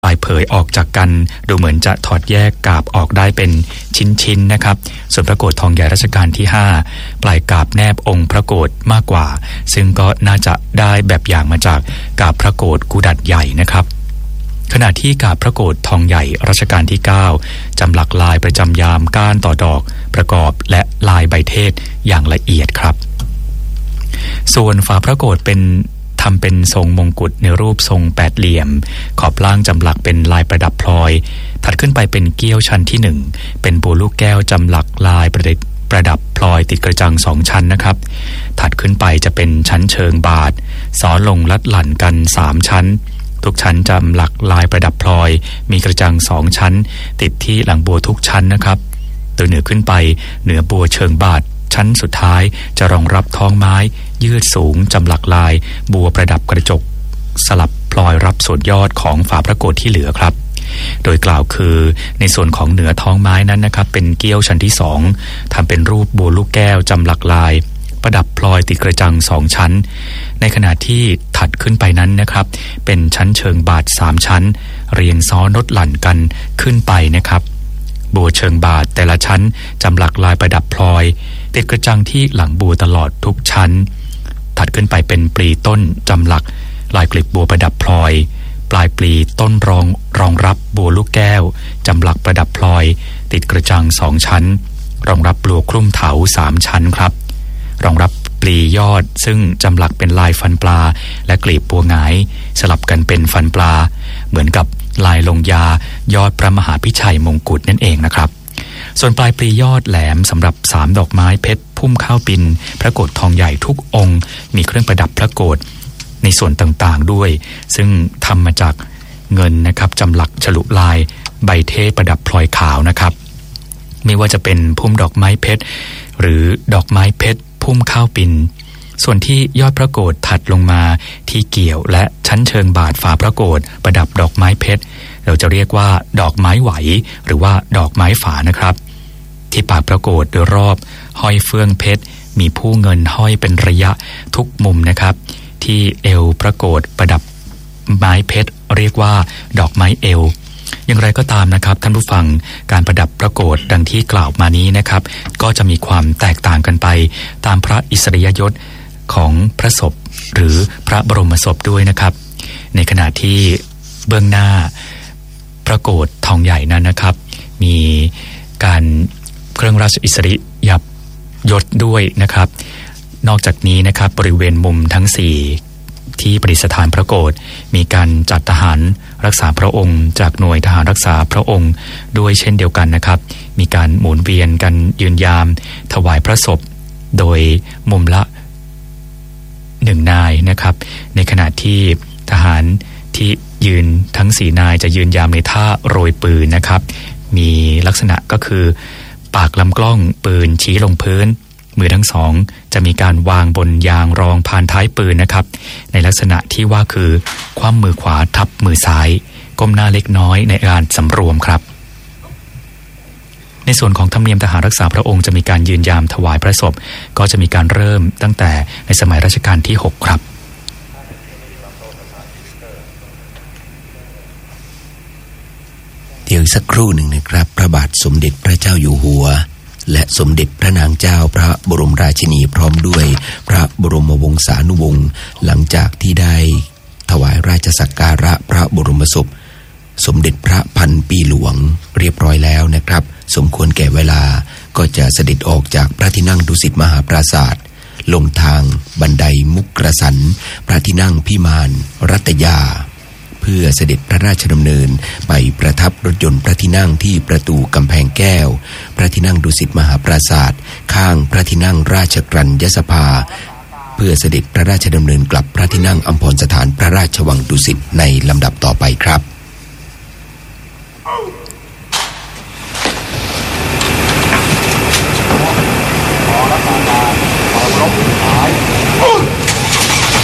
ปลายเผยออกจากกันดูเหมือนจะถอดแยกกาบออกได้เป็นชิ้นๆนะครับส่วนพระโกฐทองใหญ่รัชกาลที่5ปลายกาบแนบองค์พระโกฐมากกว่าซึ่งก็น่าจะได้แบบอย่างมาจากกาบพระโกฐกุดัดใหญ่นะครับขณะที่กาบพระโกฐทองใหญ่รัชกาลที่9จำหลักลายประจำยามก้านต่อดอกประกอบและลายใบเทศอย่างละเอียดครับส่วนฝาพระโกฐทำเป็นทรงมงกุฎในรูปทรงแปดเหลี่ยมขอบล่างจำหลักเป็นลายประดับพลอยถัดขึ้นไปเป็นเกี้ยวชั้นที่1เป็นบัวลูกแก้วจำหลักลายประดับพลอยติดกระจัง2ชั้นนะครับถัดขึ้นไปจะเป็นชั้นเชิงบาทซ้อนลงลัดหลั่นกัน3ชั้นทุกชั้นจำหลักลายประดับพลอยมีกระจัง2ชั้นติดที่หลังบัวทุกชั้นนะครับโดยเหนือขึ้นไปเหนือบัวเชิงบาทชั้นสุดท้ายจะรองรับท้องไม้ยืดสูงจำหลักลายบัวประดับกระจกสลับพลอยรับส่วนยอดของฝาพระโกฐที่เหลือครับโดยกล่าวคือในส่วนของเหนือท้องไม้นั้นนะครับเป็นเกี้ยวชั้นที่2ทำเป็นรูปบัวลูกแก้วจำหลักลายประดับพลอยติดกระจัง2ชั้นในขณะที่ถัดขึ้นไปนั้นนะครับเป็นชั้นเชิงบาท3ชั้นเรียงซ้อนลดหลั่นกันขึ้นไปนะครับบัวเชิงบาทแต่ละชั้นจำหลักลายประดับพลอยติดกระจังที่หลังบัวตลอดทุกชั้นถัดขึ้นไปเป็นปลีต้นจำหลักลายกลีบบัวประดับพลอยปลายปลีต้นรองรับบัวลูกแก้วจำหลักประดับพลอยติดกระจัง2ชั้นรองรับบัวคลุ้มเถา3ชั้นครับรองรับปลียอดซึ่งจำหลักเป็นลายฟันปลาและกลีบบัวหงายสลับกันเป็นฟันปลาเหมือนกับลายลงยายอดพระมหาพิชัยมงกุฎนั่นเองนะครับส่วนปลายปลียอดแหลมสำหรับ3ดอกไม้เพชรพุ่มข้าวปินพระโกฐทองใหญ่ทุกองค์มีเครื่องประดับพระโกฐในส่วนต่างๆด้วยซึ่งทำมาจากเงินนะครับจำหลักฉลุลายใบเทศประดับพลอยขาวนะครับไม่ว่าจะเป็นพุ่มดอกไม้เพชรหรือดอกไม้เพชรพุ่มข้าวปินส่วนที่ยอดพระโกฐถัดลงมาที่เกี่ยวและชั้นเชิงบาทฝาพระโกฐประดับดอกไม้เพชรเราจะเรียกว่าดอกไม้ไหวหรือว่าดอกไม้ฝานะครับที่ปากพระโกฐโดยรอบห้อยเฟื่องเพชรมีผู้เงินห้อยเป็นระยะทุกมุมนะครับที่เอวพระโกฐประดับไม้เพชรเรียกว่าดอกไม้เอวอย่างไรก็ตามนะครับท่านผู้ฟังการประดับพระโกฐดังที่กล่าวมานี้นะครับก็จะมีความแตกต่างกันไปตามพระอิสริยยศของพระศพหรือพระบรมศพด้วยนะครับในขณะที่เบื้องหน้าพระโกฐทองใหญ่นั้นนะครับมีการเครื่องราชอิสริยยศด้วยนะครับนอกจากนี้นะครับบริเวณมุมทั้ง4ที่ประดิษฐานพระโกฐมีการจัดทหารรักษาพระองค์จากหน่วยทหารรักษาพระองค์ด้วยเช่นเดียวกันนะครับมีการหมุนเวียนกันยืนยามถวายพระศพโดยมุมละ1นายนะครับในขณะที่ทหารที่ยืนทั้ง4นายจะยืนยามในท่าโรยปืนนะครับมีลักษณะก็คือปากลำกล้องปืนชี้ลงพื้นมือทั้งสองจะมีการวางบนยางรองผ่านท้ายปืนนะครับในลักษณะที่ว่าคือคว่ำมือขวาทับมือซ้ายก้มหน้าเล็กน้อยในการสำรวมครับในส่วนของธรรมเนียมทหารรักษาพระองค์จะมีการยืนยามถวายพระศพก็จะมีการเริ่มตั้งแต่ในสมัยรัชกาลที่6ครับเดี๋ยวสักครู่หนึ่งนะครับพระบาทสมเด็จพระเจ้าอยู่หัวและสมเด็จพระนางเจ้าพระบรมราชินีพร้อมด้วยพระบรมวงศานุวงศ์หลังจากที่ได้ถวายราชสักการะพระบรมศพสมเด็จพระพันปีหลวงเรียบร้อยแล้วนะครับสมควรแก่เวลาก็จะเสด็จออกจากพระที่นั่งดุสิตมหาปราสาทลงทางบันไดมุกกระสันพระที่นั่งพิมานรัตยาเพื่อเสด็จพระราชดำเนินไปประทับรถยนต์พระที่นั่งที่ประตูกำแพงแก้วพระที่นั่งดุสิตมหาปราสาทข้างพระที่นั่งราชกรัญยสภาเพื่อเสด็จพระราชดำเนินกลับพระที่นั่งอัมพรสถานพระราชวังดุสิตในลำดับต่อไปครับ